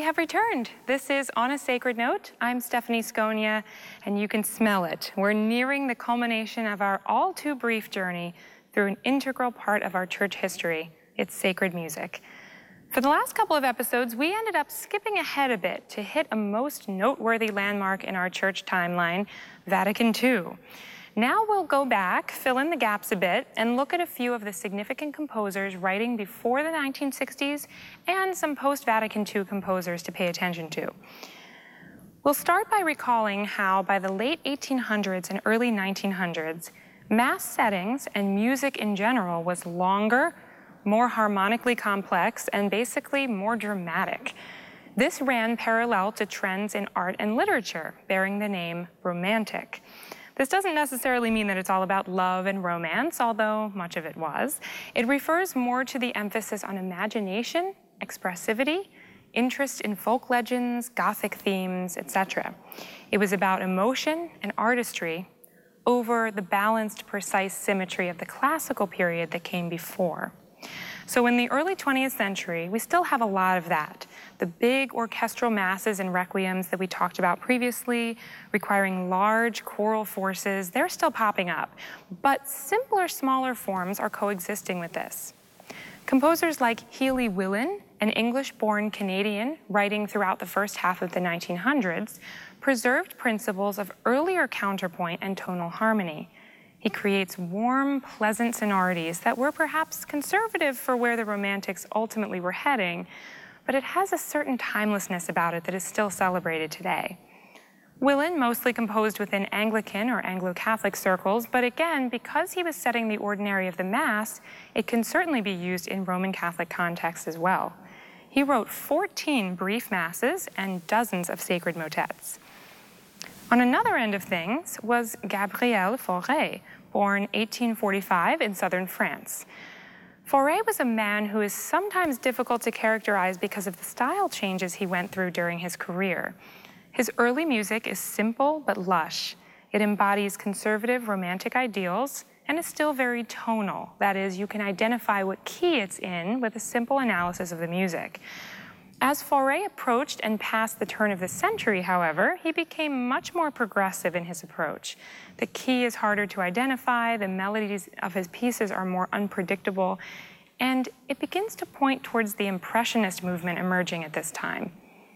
have returned. This is On a Sacred Note. I'm Stephanie Sconia, and you can smell it. We're nearing the culmination of our all too brief journey through an integral part of our church history. It's sacred music. For the last couple of episodes, we ended up skipping ahead a bit to hit a most noteworthy landmark in our church timeline, Vatican II. Now we'll go back, fill in the gaps a bit, and look at a few of the significant composers writing before the 1960s and some post-Vatican II composers to pay attention to. We'll start by recalling how by the late 1800s and early 1900s, mass settings and music in general was longer, more harmonically complex, and basically more dramatic. This ran parallel to trends in art and literature, bearing the name Romantic. This doesn't necessarily mean that it's all about love and romance, although much of it was. It refers more to the emphasis on imagination, expressivity, interest in folk legends, Gothic themes, etc. It was about emotion and artistry over the balanced, precise symmetry of the classical period that came before. So in the early 20th century, we still have a lot of that. The big orchestral masses and requiems that we talked about previously, requiring large choral forces, they're still popping up. But simpler, smaller forms are coexisting with this. Composers like Healy Willan, an English-born Canadian writing throughout the first half of the 1900s, preserved principles of earlier counterpoint and tonal harmony. He creates warm, pleasant sonorities that were perhaps conservative for where the Romantics ultimately were heading, but it has a certain timelessness about it that is still celebrated today. Willan mostly composed within Anglican or Anglo-Catholic circles, but again, because he was setting the ordinary of the Mass, it can certainly be used in Roman Catholic contexts as well. He wrote 14 brief masses and dozens of sacred motets. On another end of things was Gabriel Fauré, born 1845 in southern France. Fauré was a man who is sometimes difficult to characterize because of the style changes he went through during his career. His early music is simple but lush. It embodies conservative romantic ideals and is still very tonal. That is, you can identify what key it's in with a simple analysis of the music. As Fauré approached and passed the turn of the century, however, he became much more progressive in his approach. The key is harder to identify, the melodies of his pieces are more unpredictable, and it begins to point towards the Impressionist movement emerging at this time.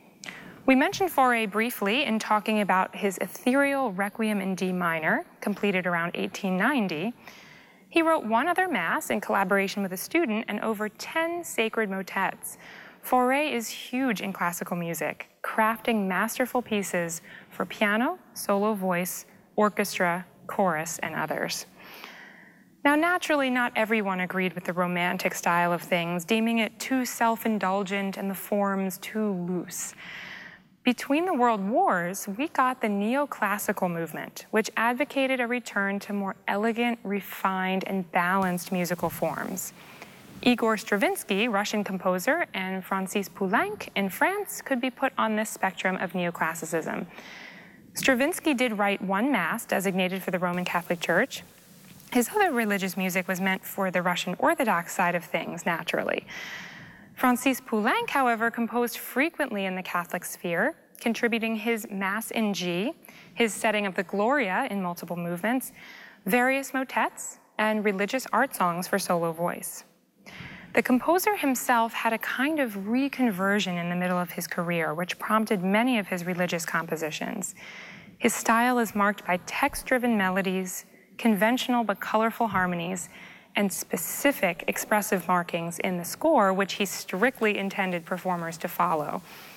We mentioned Fauré briefly in talking about his ethereal Requiem in D minor, completed around 1890. He wrote one other Mass in collaboration with a student and over 10 sacred motets. Fauré is huge in classical music, crafting masterful pieces for piano, solo voice, orchestra, chorus, and others. Now, naturally, not everyone agreed with the Romantic style of things, deeming it too self-indulgent and the forms too loose. Between the world wars, we got the neoclassical movement, which advocated a return to more elegant, refined, and balanced musical forms. Igor Stravinsky, Russian composer, and Francis Poulenc in France could be put on this spectrum of neoclassicism. Stravinsky did write one Mass designated for the Roman Catholic Church. His other religious music was meant for the Russian Orthodox side of things, naturally. Francis Poulenc, however, composed frequently in the Catholic sphere, contributing his Mass in G, his setting of the Gloria in multiple movements, various motets, and religious art songs for solo voice. The composer himself had a kind of reconversion in the middle of his career, which prompted many of his religious compositions. His style is marked by text-driven melodies, conventional but colorful harmonies, and specific expressive markings in the score, which he strictly intended performers to follow.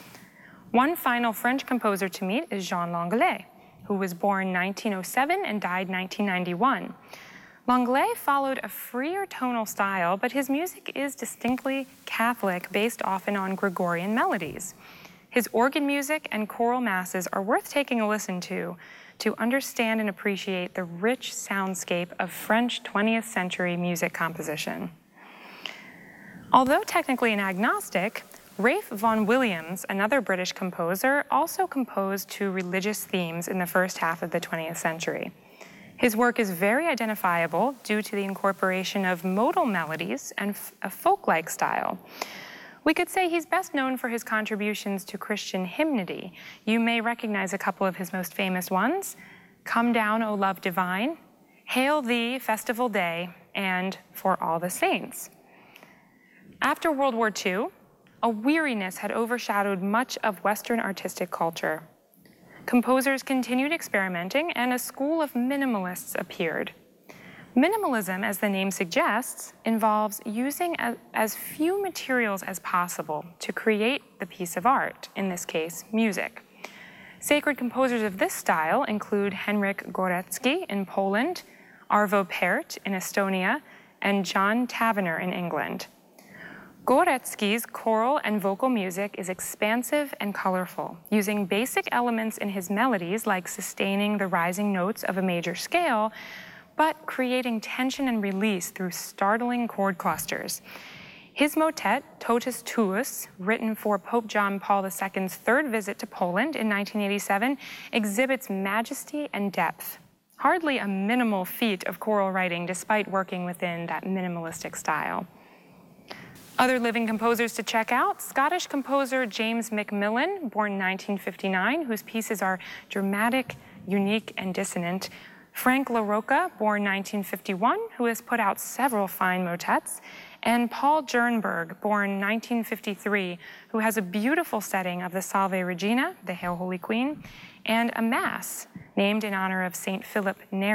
One final French composer to meet is Jean Langlet, who was born 1907 and died 1991. Langlet followed a freer tonal style, but his music is distinctly Catholic, based often on Gregorian melodies. His organ music and choral masses are worth taking a listen to understand and appreciate the rich soundscape of French 20th century music composition. Although technically an agnostic, Ralph Vaughan Williams, another British composer, also composed to religious themes in the first half of the 20th century. His work is very identifiable due to the incorporation of modal melodies and a folk-like style. We could say he's best known for his contributions to Christian hymnody. You may recognize a couple of his most famous ones: Come Down, O Love Divine, Hail Thee, Festival Day, and For All the Saints. After World War II, a weariness had overshadowed much of Western artistic culture. Composers continued experimenting, and a school of minimalists appeared. Minimalism, as the name suggests, involves using as few materials as possible to create the piece of art, in this case, music. Sacred composers of this style include Henryk Górecki in Poland, Arvo Pärt in Estonia, and John Tavener in England. Górecki's choral and vocal music is expansive and colorful, using basic elements in his melodies like sustaining the rising notes of a major scale, but creating tension and release through startling chord clusters. His motet, Totus Tuus, written for Pope John Paul II's third visit to Poland in 1987, exhibits majesty and depth. Hardly a minimal feat of choral writing, despite working within that minimalistic style. Other living composers to check out: Scottish composer James Macmillan, born 1959, whose pieces are dramatic, unique, and dissonant; Frank LaRocca, born 1951, who has put out several fine motets; and Paul Jernberg, born 1953, who has a beautiful setting of the Salve Regina, the Hail Holy Queen, and a Mass named in honor of St. Philip Neri.